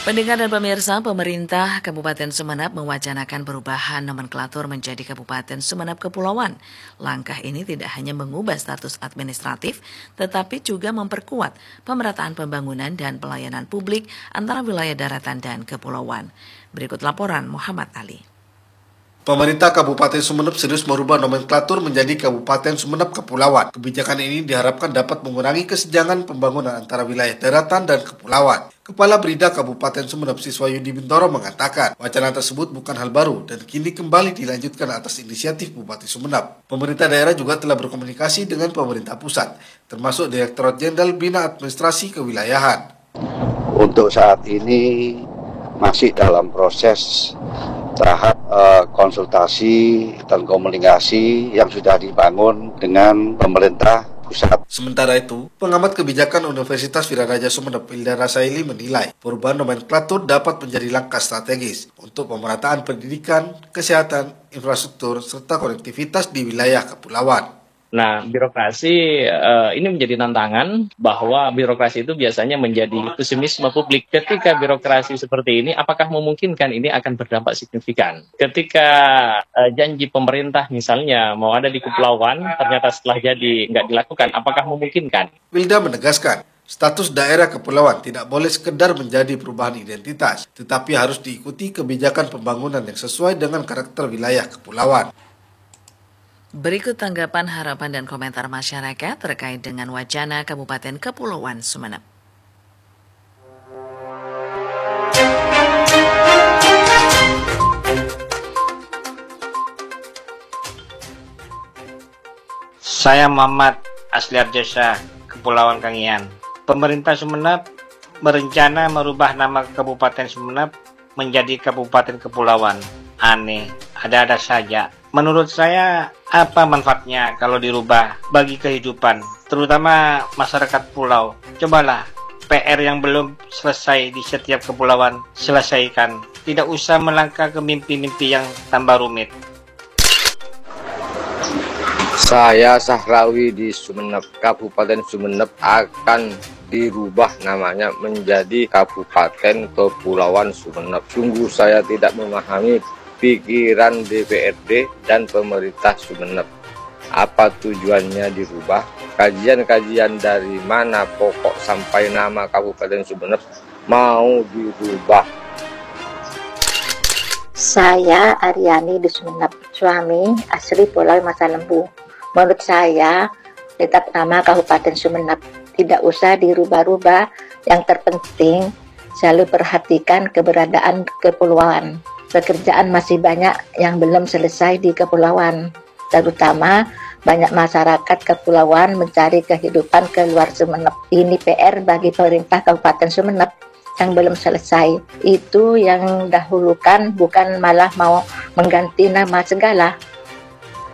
Pendengar dan pemirsa, pemerintah Kabupaten Sumeneb mewacanakan perubahan nomenklatur menjadi Kabupaten Sumeneb Kepulauan. Langkah ini tidak hanya mengubah status administratif, tetapi juga memperkuat pemerataan pembangunan dan pelayanan publik antara wilayah daratan dan kepulauan. Berikut laporan Muhammad Ali. Pemerintah Kabupaten Sumeneb serius merubah nomenklatur menjadi Kabupaten Sumeneb Kepulauan. Kebijakan ini diharapkan dapat mengurangi kesenjangan pembangunan antara wilayah daratan dan kepulauan. Kepala Brida Kabupaten Sumeneb Siswayudi Bintoro mengatakan, wacana tersebut bukan hal baru dan kini kembali dilanjutkan atas inisiatif Bupati Sumeneb. Pemerintah daerah juga telah berkomunikasi dengan pemerintah pusat, termasuk Direktorat Jenderal Bina Administrasi Kewilayahan. Untuk saat ini masih dalam proses tahap konsultasi dan komunikasi yang sudah dibangun dengan pemerintah pusat. Sementara itu, pengamat kebijakan Universitas Viraraja Sumeneb Hilda Rasaili menilai perubahan nomenklatur dapat menjadi langkah strategis untuk pemerataan pendidikan, kesehatan, infrastruktur, serta konektivitas di wilayah kepulauan. Nah, birokrasi ini menjadi tantangan bahwa birokrasi itu biasanya menjadi pesimisme publik. Ketika birokrasi seperti ini, apakah memungkinkan ini akan berdampak signifikan? Ketika janji pemerintah misalnya mau ada di kepulauan, ternyata setelah jadi nggak dilakukan, apakah memungkinkan? Wilda menegaskan, status daerah kepulauan tidak boleh sekedar menjadi perubahan identitas, tetapi harus diikuti kebijakan pembangunan yang sesuai dengan karakter wilayah kepulauan. Berikut tanggapan, harapan, dan komentar masyarakat terkait dengan wacana Kabupaten Kepulauan Sumeneb. Saya Muhammad asli Arjasa, Kepulauan Kangian. Pemerintah Sumeneb berencana merubah nama Kabupaten Sumeneb menjadi Kabupaten Kepulauan. Aneh, ada-ada saja. Menurut saya, apa manfaatnya kalau dirubah bagi kehidupan, terutama masyarakat pulau? Cobalah, PR yang belum selesai di setiap kepulauan, selesaikan. Tidak usah melangkah ke mimpi-mimpi yang tambah rumit. Saya Sahrawi di Sumeneb, Kabupaten Sumeneb akan dirubah namanya menjadi Kabupaten Kepulauan Sumeneb. Sungguh saya tidak memahami pikiran DPRD dan pemerintah Sumeneb. Apa tujuannya dirubah? Kajian-kajian dari mana pokok sampai nama Kabupaten Sumeneb mau dirubah? Saya Aryani di Sumeneb, suami asli Pulau Masa Lembu. Menurut saya, tetap nama Kabupaten Sumeneb. Tidak usah dirubah-rubah, yang terpenting selalu perhatikan keberadaan kepulauan. Pekerjaan masih banyak yang belum selesai di kepulauan, terutama banyak masyarakat kepulauan mencari kehidupan keluar Sumeneb. Ini PR bagi pemerintah Kabupaten Sumeneb yang belum selesai. Itu yang dahulukan, bukan malah mau mengganti nama segala.